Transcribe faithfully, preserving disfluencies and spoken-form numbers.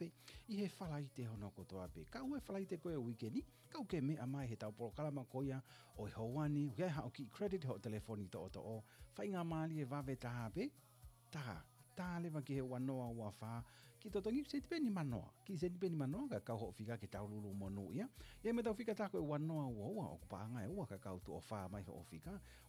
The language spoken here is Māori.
fe i he whala i te hono kotoa pe. Ka ue whala i te koe o weekendi, ka uke me a mai he tau polo kalama koia o i hauani, o kia hao ki credit ho telefoni to o to o, whai ngā maali e wawe taha pe, taha. Tā lewa ki he wanoa ua wha, ki totongi se te peni manoa, ki se te peni manoa ka kau ho whika ki tau lulu monu ia, ia me tau whika tako e wanoa ua ua, o kupaanga e ua ka kau tu o wha mai ho whika,